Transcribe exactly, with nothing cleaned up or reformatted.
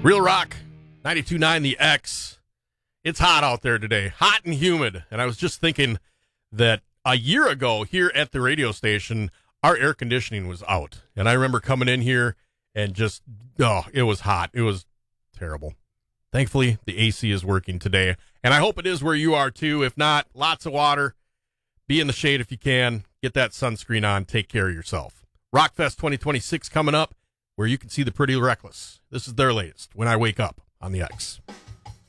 Real Rock, ninety-two point nine The X. It's hot out there today, hot and humid. And I was just thinking that a year ago here at the radio station, our air conditioning was out. And I remember coming in here and just, oh, it was hot. It was terrible. Thankfully, the A C is working today. And I hope it is where you are too. If not, lots of water. Be in the shade if you can. Get that sunscreen on. Take care of yourself. Rockfest twenty twenty-six coming up, where you can see the Pretty Reckless. This is their latest, When I Wake Up, on the X.